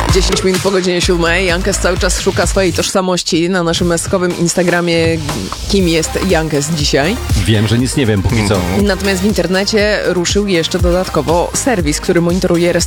10 minut po godzinie 7. Jankes cały czas szuka swojej tożsamości na naszym meskowym Instagramie. Kim jest Jankes dzisiaj? Wiem, że nic nie wiem póki co. Natomiast w internecie ruszył jeszcze dodatkowo serwis, który monitoruje restauracje